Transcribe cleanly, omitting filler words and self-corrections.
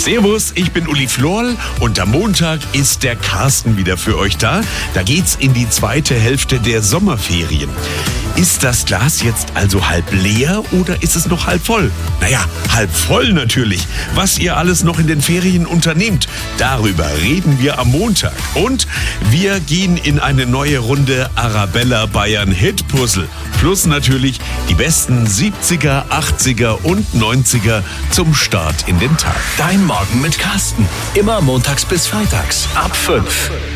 Servus, ich bin Uli Florl und am Montag ist der Carsten wieder für euch da. Da geht's in die zweite Hälfte der Sommerferien. Ist das Glas jetzt also halb leer oder ist es noch halb voll? Naja, halb voll natürlich. Was ihr alles noch in den Ferien unternehmt, darüber reden wir am Montag. Und wir gehen in eine neue Runde Arabella Bayern Hit Puzzle. Plus natürlich die besten 70er, 80er und 90er zum Start in den Tag. Dein Morgen mit Carsten. Immer montags bis freitags ab 5.